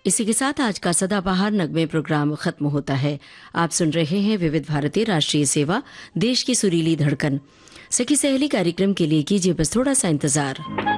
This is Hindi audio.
इसी के साथ आज का सदाबहार नगमे प्रोग्राम खत्म होता है। आप सुन रहे हैं विविध भारती राष्ट्रीय सेवा, देश की सुरीली धड़कन। सखी सहेली कार्यक्रम के लिए कीजिए बस थोड़ा सा इंतजार।